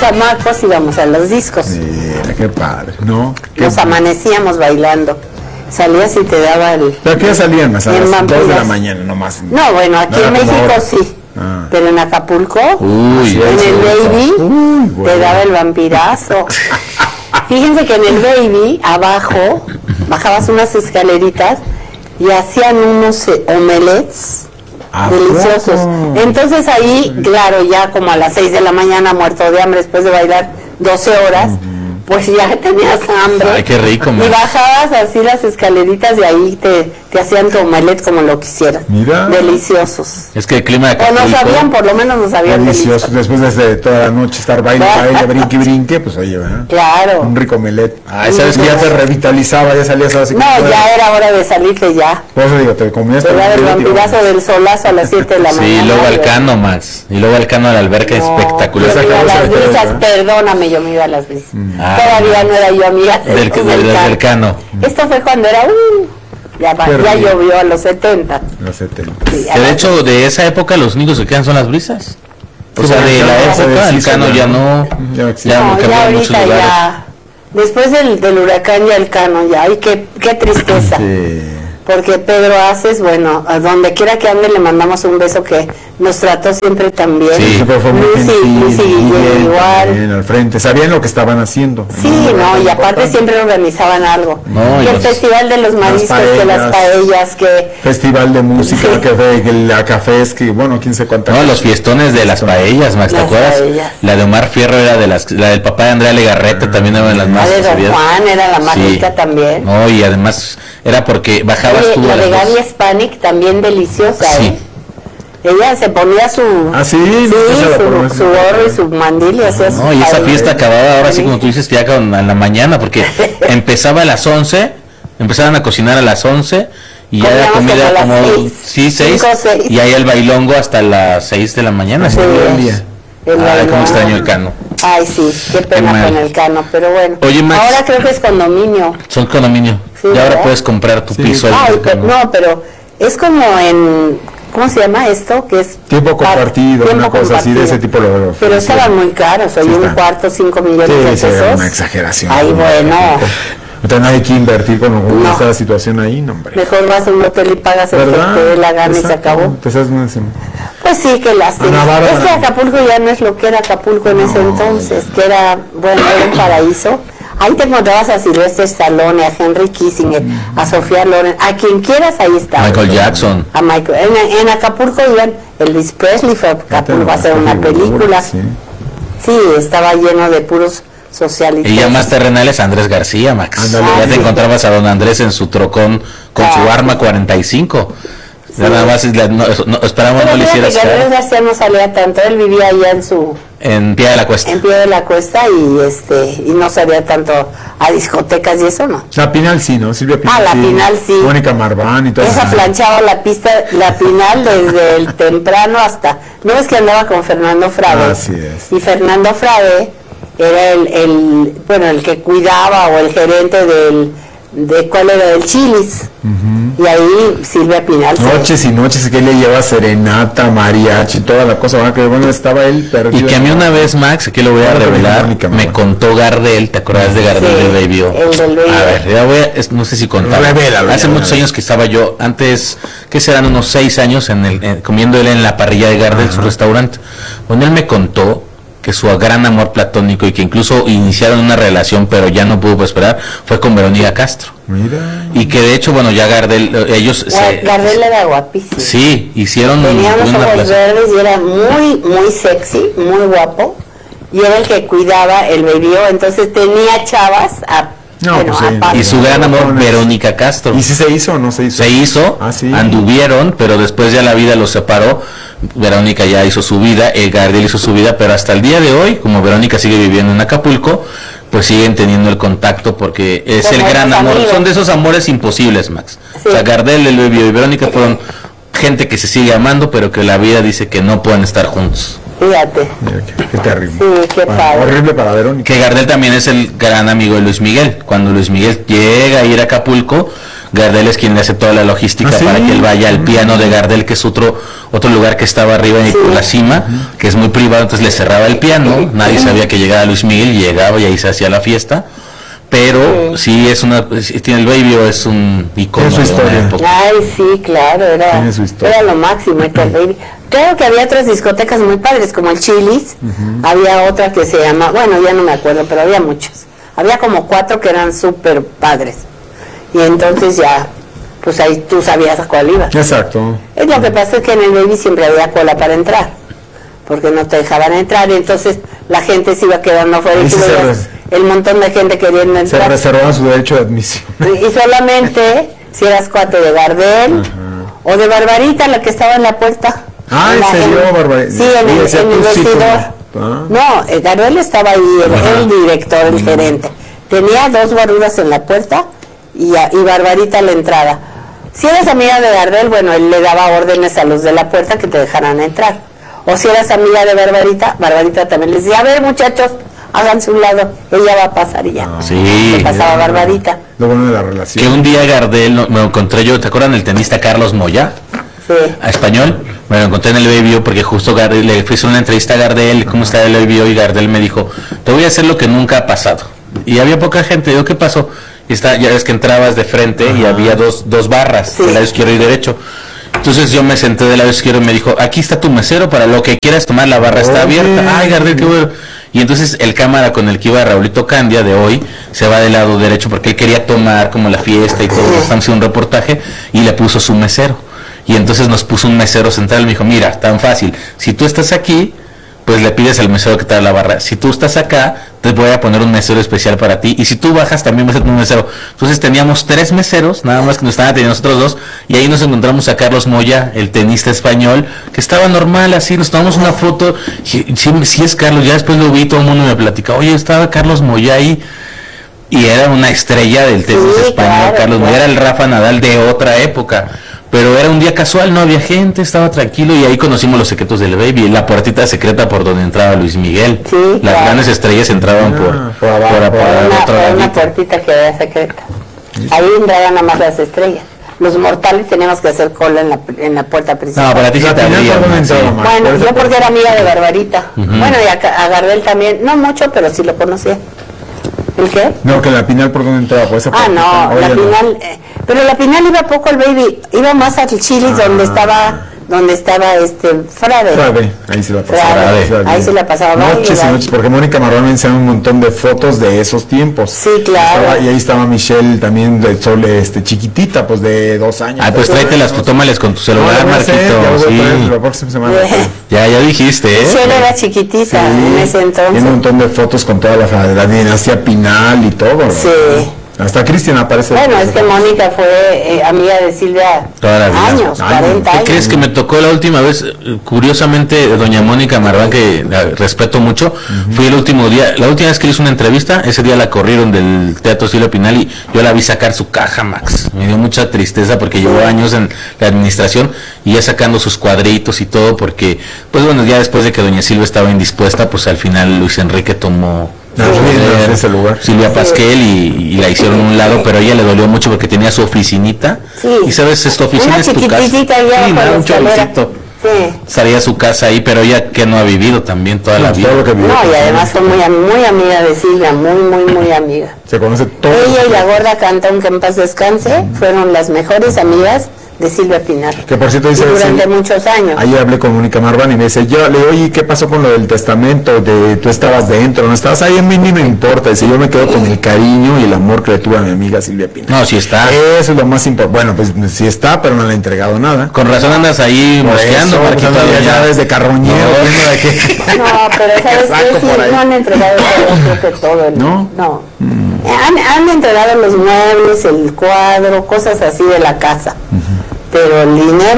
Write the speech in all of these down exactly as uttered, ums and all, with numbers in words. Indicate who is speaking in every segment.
Speaker 1: chamacos íbamos a los discos.
Speaker 2: Mira, qué padre, ¿no? Qué
Speaker 1: Nos amanecíamos bailando. Salías y te daba el...
Speaker 2: ¿Pero qué salían más? A
Speaker 1: en
Speaker 2: las
Speaker 1: vampiras.
Speaker 2: dos de la mañana nomás.
Speaker 1: No, bueno, aquí
Speaker 2: No
Speaker 1: en
Speaker 2: era como
Speaker 1: México
Speaker 2: ahora.
Speaker 1: sí.
Speaker 2: Ah.
Speaker 1: Pero en Acapulco,
Speaker 3: Uy,
Speaker 1: en
Speaker 3: eso,
Speaker 1: el Baby,
Speaker 2: Uy,
Speaker 1: te
Speaker 2: bueno.
Speaker 1: daba el vampirazo. Fíjense que en el Baby, abajo, bajabas unas escaleritas y hacían unos eh, omelets
Speaker 2: ¿A
Speaker 1: deliciosos.
Speaker 2: poco?
Speaker 1: Entonces ahí, claro, ya como a las seis de la mañana, muerto de hambre después de bailar doce horas, pues ya tenías hambre.
Speaker 3: Ay, qué rico,
Speaker 1: Y
Speaker 3: man.
Speaker 1: bajabas así las escaleritas y ahí te, te hacían tu omelet como lo quisieras.
Speaker 2: Mira.
Speaker 1: Deliciosos.
Speaker 3: Es que el clima de
Speaker 1: O no
Speaker 3: Acapulco...
Speaker 1: sabían, por lo menos no sabían
Speaker 2: Delicioso.
Speaker 1: deliciosos.
Speaker 2: Después de toda la noche estar baile, baile, brinque, brinque, pues oye, ¿verdad?
Speaker 1: Claro.
Speaker 2: Un rico melet.
Speaker 3: Ay, ¿sabes
Speaker 2: Que
Speaker 3: qué?
Speaker 2: ya te revitalizaba, ya salías así.
Speaker 1: No, ya era hora de salirte ya.
Speaker 2: Por eso digo, te comías
Speaker 1: Te daba el
Speaker 2: melet y
Speaker 1: vampirazo del solazo a las siete de la
Speaker 3: Sí,
Speaker 1: mañana.
Speaker 3: luego al
Speaker 1: y-
Speaker 3: cano, Max. Y luego al cano a la alberca
Speaker 1: No,
Speaker 3: espectacular.
Speaker 1: yo me iba a las
Speaker 2: Sacabas el
Speaker 1: brisas,
Speaker 2: pedo,
Speaker 1: perdóname, yo me iba a las brisas.
Speaker 3: Ah,
Speaker 1: Todavía no era yo amiga
Speaker 3: Del, del, del cano.
Speaker 1: Esto fue cuando era, uh, ya, va-
Speaker 2: Qué
Speaker 1: ya
Speaker 2: rico.
Speaker 1: llovió a los setenta.
Speaker 2: Los setenta.
Speaker 1: Sí, a
Speaker 3: Que de
Speaker 1: las-
Speaker 3: hecho, de esa época, los únicos que quedan son las brisas. O
Speaker 2: Sí,
Speaker 3: sea,
Speaker 2: porque
Speaker 3: de
Speaker 2: ya
Speaker 3: la
Speaker 2: no se
Speaker 3: época, el
Speaker 2: deshizo,
Speaker 3: cano
Speaker 2: ya
Speaker 3: ya
Speaker 2: no.
Speaker 3: no.
Speaker 2: Ya no existe.
Speaker 3: Ya
Speaker 1: no,
Speaker 3: cambió
Speaker 1: ya
Speaker 3: en muchos
Speaker 1: ahorita
Speaker 3: lugares.
Speaker 1: ya, después del, del huracán ya el cano, ya, ay, qué, qué tristeza.
Speaker 2: Sí.
Speaker 1: Porque Pedro Aces, bueno, a donde quiera que ande le mandamos un beso que nos trató siempre tan bien.
Speaker 3: Sí.
Speaker 2: Siempre fue muy
Speaker 1: Lucy,
Speaker 2: gentil,
Speaker 1: Lucy
Speaker 2: muy
Speaker 1: Guillén
Speaker 2: bien,
Speaker 1: igual.
Speaker 2: bien al frente. Sabían lo que estaban haciendo.
Speaker 1: Sí, no, y aparte siempre organizaban algo.
Speaker 3: No, y
Speaker 1: que el
Speaker 3: los-
Speaker 1: Festival de los Mariscos, que las
Speaker 2: paellas.
Speaker 1: paellas, que...
Speaker 2: Festival de música,
Speaker 1: Sí.
Speaker 2: que fue que la cafés, que bueno, quién sé cuántas.
Speaker 3: No, los fiestones de las paellas, Max, ¿te
Speaker 1: Las
Speaker 3: acuerdas?
Speaker 1: paellas.
Speaker 3: La de Omar Fierro era de las, la del papá de Andrea Legarreta también era de las
Speaker 1: La
Speaker 3: más
Speaker 1: de Don
Speaker 3: ¿sabías?
Speaker 1: Juan era la más
Speaker 3: Sí.
Speaker 1: rica también.
Speaker 3: No, y además era porque bajabas
Speaker 1: Oye,
Speaker 3: tú
Speaker 1: la
Speaker 3: a
Speaker 1: de
Speaker 3: las
Speaker 1: Gaby
Speaker 3: dos.
Speaker 1: Hispanic también deliciosa,
Speaker 3: Sí.
Speaker 1: ¿eh? Ella se ponía su...
Speaker 2: Ah, sí,
Speaker 1: sí,
Speaker 2: no, esa la
Speaker 1: su,
Speaker 2: promesa.
Speaker 1: su gorro y su mandil y hacía sus
Speaker 3: No, y esa
Speaker 1: bailes.
Speaker 3: fiesta acababa ahora sí como tú dices, ya con, a la mañana, porque empezaba a las once, empezaban a cocinar a las once y ya la
Speaker 1: Comíamos
Speaker 3: comida
Speaker 1: como a las
Speaker 3: como,
Speaker 1: seis,
Speaker 3: sí, seis,
Speaker 1: cinco, seis.
Speaker 3: y ahí el bailongo hasta las seis de la mañana.
Speaker 1: Sí,
Speaker 3: ¿sí?
Speaker 2: todo el día.
Speaker 1: el
Speaker 3: Ay,
Speaker 1: bailón.
Speaker 3: cómo extraño el cano.
Speaker 1: Ay, sí, qué pena
Speaker 3: mal.
Speaker 1: con el cano, pero bueno.
Speaker 3: Oye, Max.
Speaker 1: Ahora creo que es condominio.
Speaker 3: Son condominio.
Speaker 1: Sí,
Speaker 3: y ahora
Speaker 1: ¿verdad?
Speaker 3: puedes comprar tu
Speaker 2: Sí.
Speaker 3: piso ahí.
Speaker 1: Ay,
Speaker 3: en el
Speaker 1: pero,
Speaker 3: Cano.
Speaker 1: no, pero es como en... ¿Cómo se llama esto? Que es
Speaker 2: Tiempo compartido,
Speaker 1: tiempo
Speaker 2: una cosa así de ese tipo. Lo, lo
Speaker 1: Pero estaban muy caros, oye,
Speaker 2: Sí,
Speaker 1: un
Speaker 2: está.
Speaker 1: cuarto, cinco millones de
Speaker 2: Sí, sí, era
Speaker 1: pesos.
Speaker 2: una exageración.
Speaker 1: Ay, bueno,
Speaker 2: Entonces no hay que invertir con
Speaker 1: No.
Speaker 2: esta situación ahí, no, hombre.
Speaker 1: mejor vas a un hotel y pagas el que
Speaker 2: ¿Verdad?
Speaker 1: te dé la gana y se
Speaker 2: Exacto.
Speaker 1: acabó.
Speaker 2: Entonces, no es-
Speaker 1: Pues sí, qué lástima.
Speaker 2: Ana Bárbara.
Speaker 1: Es que Acapulco ya no es lo que era Acapulco en ese
Speaker 2: No,
Speaker 1: entonces, que era, bueno, era un paraíso. Ahí te encontrabas a Silvestre Stallone, a Henry Kissinger, a Sofía Loren, a quien quieras ahí estaba.
Speaker 3: Michael Jackson.
Speaker 1: A Michael. En, en Acapulco iban, Elvis Presley fue a Acapulco a hacer una película.
Speaker 2: Sí.
Speaker 1: Sí, estaba lleno de puros socialistas.
Speaker 3: Y ya más terrenales, Andrés García, Max.
Speaker 2: Ándale.
Speaker 3: Ya
Speaker 1: Ah,
Speaker 3: te
Speaker 1: sí.
Speaker 3: encontrabas a don Andrés en su trocón con su
Speaker 1: Ah.
Speaker 3: arma cuarenta y cinco.
Speaker 1: Sí.
Speaker 3: Ya nada más la- no, no, esperamos
Speaker 1: Pero
Speaker 3: no le
Speaker 1: fíjate
Speaker 3: hicieras
Speaker 1: que Andrés
Speaker 3: feo.
Speaker 1: García no salía tanto, él vivía allá en su,
Speaker 3: En pie de la cuesta.
Speaker 1: en pie de la cuesta y este, y no salía tanto a discotecas y eso no.
Speaker 2: La Pinal sí, ¿no? Silvia Pinal.
Speaker 1: Ah, la Pinal sí.
Speaker 2: Mónica Marván y todo
Speaker 1: Esa
Speaker 2: eso.
Speaker 1: planchaba la pista, la Pinal desde el temprano hasta, no es que andaba con Fernando Frade.
Speaker 2: Así es.
Speaker 1: Y Fernando Frade era el, el, bueno, el que cuidaba o el gerente del, de cuál era, del Chilis. Y ahí Silvia Pinal. se-
Speaker 2: Noches y noches que le lleva serenata, mariachi, toda la cosa. ¿verdad? Que bueno, estaba él perdido.
Speaker 3: Y que a mí una vez, Max, aquí lo voy a
Speaker 2: Ahora también
Speaker 3: revelar,
Speaker 2: Mónica
Speaker 3: me
Speaker 2: Marván.
Speaker 3: contó Gardel, ¿te acuerdas de Gardel
Speaker 1: Sí,
Speaker 3: del Baby O?
Speaker 1: el del Baby O.
Speaker 3: A ver, ya voy a, es- no sé si contar.
Speaker 2: Revélalo,
Speaker 3: Hace
Speaker 2: ya,
Speaker 3: muchos
Speaker 2: ya.
Speaker 3: años que estaba yo, antes, que serán unos seis años, en el, en- comiendo él en la parrilla de Gardel, su restaurante. Bueno, él me contó que su gran amor platónico y que incluso iniciaron una relación, pero ya no pudo esperar, fue con Verónica Castro.
Speaker 2: Mira.
Speaker 3: Y que de hecho, bueno, ya Gardel, eh, ellos...
Speaker 1: Gua-
Speaker 3: se-
Speaker 1: Gardel era guapísimo.
Speaker 3: Sí, hicieron
Speaker 1: Tenía unos
Speaker 3: una
Speaker 1: ojos
Speaker 3: relación.
Speaker 1: verdes y era muy, muy sexy, muy guapo. Y era el que cuidaba el Baby O, entonces tenía chavas a,
Speaker 2: No,
Speaker 1: bueno,
Speaker 2: pues sí.
Speaker 1: aparte.
Speaker 3: Y su gran amor, Verónica Castro.
Speaker 2: ¿Y si se hizo o no se hizo?
Speaker 3: Se hizo,
Speaker 2: Ah, sí.
Speaker 3: anduvieron, pero después ya la vida los separó. Verónica ya hizo su vida, eh, Gardel hizo su vida, pero hasta el día de hoy, como Verónica sigue viviendo en Acapulco, pues siguen teniendo el contacto porque es
Speaker 1: Como
Speaker 3: el gran
Speaker 1: esos
Speaker 3: amor.
Speaker 1: amigos.
Speaker 3: Son de esos amores imposibles, Max.
Speaker 1: Sí.
Speaker 3: O sea, Gardel, el Baby O y Verónica fueron gente que se sigue amando, pero que la vida dice que no pueden estar juntos.
Speaker 1: Fíjate.
Speaker 2: Mira, qué, qué terrible.
Speaker 1: Sí, qué
Speaker 2: Bueno,
Speaker 1: padre.
Speaker 2: horrible para Verónica.
Speaker 3: Que Gardel también es el gran amigo de Luis Miguel. Cuando Luis Miguel llega a ir a Acapulco, Gardel es quien le hace toda la logística
Speaker 2: ¿Ah, sí?
Speaker 3: para que él vaya al piano de Gardel, que es otro otro lugar que estaba arriba en
Speaker 1: Sí.
Speaker 3: la cima, uh-huh. que es muy privado, entonces le cerraba el piano, nadie sabía que llegaba Luis Miguel, llegaba y ahí se hacía la fiesta. Pero sí, sí es una, tiene el Baby o es un icono
Speaker 2: es su
Speaker 3: de una época.
Speaker 1: Ay, sí, claro, era, era lo máximo, este Baby. Creo que había otras discotecas muy padres, como el Chili's, uh-huh. había otra que se llama, bueno, ya no me acuerdo, pero había muchos. Había como cuatro que eran súper padres. Y entonces ya, pues ahí tú sabías a cuál iba.
Speaker 2: Exacto.
Speaker 1: Es lo que pasa es que en el Baby siempre había cola para entrar, porque no te dejaban entrar, y entonces la gente se iba quedando afuera y tú veías el montón de gente queriendo entrar.
Speaker 2: Se reservaba su derecho de admisión.
Speaker 1: Y solamente si eras cuate de Gardel, uh-huh. o de Barbarita, la que estaba en la puerta.
Speaker 2: Ah, ¿en serio, Barbarita?
Speaker 1: Sí, en el, en el vestidor. Ah. No, el Gardel estaba ahí, el, el director, el uh-huh. gerente. Tenía dos guaruras en la puerta y, a, y Barbarita a la entrada. Si eras amiga de Gardel, bueno, él le daba órdenes a los de la puerta que te dejaran entrar. O si eras amiga de Barbarita, Barbarita también les decía, a ver muchachos, háganse un lado, ella va a pasar y ya.
Speaker 3: Ah, sí.
Speaker 1: Le pasaba Barbarita.
Speaker 2: Lo bueno de la relación.
Speaker 3: Que un día Gardel, no, me lo encontré yo, ¿te acuerdan del tenista Carlos Moya?
Speaker 1: Sí.
Speaker 3: A español, me lo encontré en el Baby porque justo Gardel, le hice una entrevista a Gardel, cómo está el Baby, y Gardel me dijo, te voy a hacer lo que nunca ha pasado. Y había poca gente, digo, ¿qué pasó? Y está, ya ves que entrabas de frente Ajá. y había dos, dos barras, sí. del lado izquierdo y derecho. Entonces yo me senté del lado izquierdo y me dijo, aquí está tu mesero para lo que quieras tomar, la barra está
Speaker 2: Oye.
Speaker 3: abierta. Ay, Gardel, qué bueno. Y entonces el cámara con el que iba Raulito Candia de hoy se va del lado derecho porque él quería tomar como la fiesta y todo, estamos haciendo un reportaje y le puso su mesero. Y entonces nos puso un mesero central y me dijo, mira, tan fácil, si tú estás aquí, pues le pides al mesero que te da la barra. Si tú estás acá, te voy a poner un mesero especial para ti. Y si tú bajas, también vas a tener un mesero. Entonces teníamos tres meseros, nada más que nos estaban atendiendo nosotros dos. Y ahí nos encontramos a Carlos Moya, el tenista español, que estaba normal así. Nos tomamos una foto. Sí, sí, sí es Carlos. Ya después lo vi, todo el mundo me platica. Oye, estaba Carlos Moya ahí. Y era una estrella del tenis sí, español, claro, Carlos Moya. Era el Rafa Nadal de otra época. Pero era un día casual, no había gente, estaba tranquilo y ahí conocimos los secretos del Baby, la puertita secreta por donde entraba Luis Miguel. Sí, las claro. grandes estrellas entraban ah, por, por, abajo, por, por, por una,
Speaker 1: por una puertita que era secreta. Ahí entraban nada más las estrellas. Los mortales teníamos que hacer cola en la, en la puerta principal.
Speaker 3: No, para ti se te abría.
Speaker 1: Bueno, yo porque era amiga de Barbarita. Uh-huh. Bueno, y a, a Gardel también, no mucho, pero sí lo conocía. ¿El qué?
Speaker 2: No, que la Pinal por dónde entraba, por esa
Speaker 1: Ah, no, la Pinal, eh, pero la Pinal iba poco al Baby, iba más al Chili's ah. donde estaba, donde estaba este Frade.
Speaker 2: Frade, ahí se la pasaba.
Speaker 1: Frade, Frade. Ahí se la pasaba.
Speaker 2: Noches y noches, porque Mónica Marrón me enseñó un montón de fotos de esos tiempos.
Speaker 1: Sí, claro.
Speaker 2: Estaba, y ahí estaba Michelle también, de Sole, este, chiquitita, pues de dos años.
Speaker 3: Ah, pues tráete las fotómales con tu celular, no, Marquito. Ya, sí.
Speaker 2: la próxima semana.
Speaker 3: ya, ya dijiste, ¿eh?
Speaker 1: Michelle era chiquitita sí. en ese entonces.
Speaker 2: Tiene un montón de fotos con toda la, la dinastía Pinal y todo.
Speaker 1: Sí.
Speaker 2: ¿no? Hasta Cristian aparece.
Speaker 1: Bueno, es que Mónica fue eh, amiga de Silvia
Speaker 3: toda la vida.
Speaker 1: años, Ay, cuarenta
Speaker 3: ¿Qué
Speaker 1: años.
Speaker 3: crees que me tocó la última vez? Curiosamente, doña Mónica Marván, que la respeto mucho, uh-huh. fui el último día, la última vez que le hice una entrevista, ese día la corrieron del Teatro Silvia Pinal y yo la vi sacar su caja, Max. Me dio mucha tristeza porque sí. llevó años en la administración y ya sacando sus cuadritos y todo porque, pues bueno, ya después de que doña Silvia estaba indispuesta, pues al final Luis Enrique tomó...
Speaker 2: No, sí, ese lugar.
Speaker 3: Silvia sí. Pasquel y, y la hicieron a un lado, pero a ella le dolió mucho porque tenía su oficinita. Sí. Y sabes, esta oficina es tu casa. Sí,
Speaker 1: nada,
Speaker 3: un chavicito. Sí. Estaría su casa ahí, pero ella que no ha vivido también toda no, la vida.
Speaker 1: No, y además fue muy, muy amiga de Silvia, muy, muy, muy amiga.
Speaker 2: Se conoce todo.
Speaker 1: Ella y la gorda Cantón, que en paz descanse, mm. fueron las mejores amigas de Silvia Pinal.
Speaker 2: Que por cierto dice,
Speaker 1: durante
Speaker 2: sí,
Speaker 1: muchos años.
Speaker 2: Ayer hablé con Mónica Marván y me dice, yo le digo, oye, ¿qué pasó con lo del testamento? De tú estabas dentro, no estabas ahí, a mí ni me importa. Dice, yo me quedo con el cariño y el amor que le tuve a mi amiga Silvia Pinal.
Speaker 3: No, sí está.
Speaker 2: Eso es lo más importante. Bueno, pues sí está, pero no le he entregado nada.
Speaker 3: Con razón andas ahí mosqueando,
Speaker 2: Marquito. Ya, ya desde carroñero.
Speaker 1: No, de que... no pero ¿sabes qué? Sí, no han entregado todo, creo que todo. El...
Speaker 2: ¿No?
Speaker 1: No. Mm. Han, han entregado los muebles, el cuadro, cosas así de la casa. Uh-huh. Pero el dinero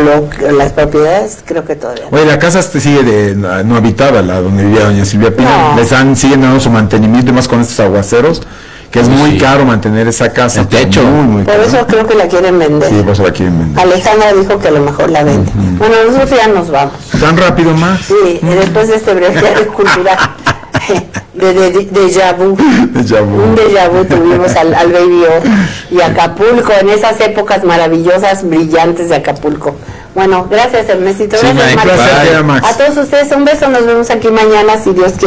Speaker 1: o lo, las propiedades creo que todavía no.
Speaker 2: Oye, la casa sigue de no habitada, la donde vivía doña Silvia Pinal. No. Les han, siguen dando su mantenimiento y más con estos aguaceros, que es muy sí. caro mantener esa casa.
Speaker 3: El techo.
Speaker 1: Muy,
Speaker 2: muy
Speaker 1: por
Speaker 2: caro.
Speaker 1: Eso creo que la quieren vender.
Speaker 2: Sí, por eso la quieren vender.
Speaker 1: Alejandra dijo que a lo mejor la vende. Uh-huh. Bueno, nosotros ya nos vamos.
Speaker 2: ¿Tan rápido más?
Speaker 1: Sí, uh-huh. después de este breve cultural. de, de, de déjà vu.
Speaker 2: Déjà vu.
Speaker 1: Un déjà vu tuvimos al, al Baby O y Acapulco, en esas épocas maravillosas, brillantes de Acapulco. Bueno, gracias Ernestito,
Speaker 3: Sí,
Speaker 1: gracias
Speaker 3: Mike,
Speaker 1: Marta.
Speaker 2: Max.
Speaker 1: A todos ustedes un beso, nos vemos aquí mañana si Dios quiere.